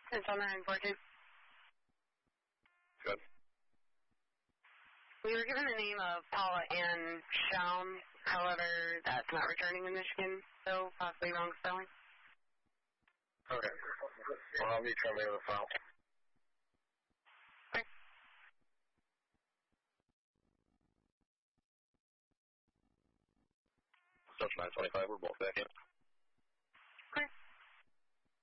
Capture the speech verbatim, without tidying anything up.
It's on nine four two. Good. We were given the name of Paula Ann Schaum, however, that's not returning in Michigan, so possibly wrong spelling. Okay. Well, I'll meet you on the other file. Okay. Social nine twenty-five, we're both back in.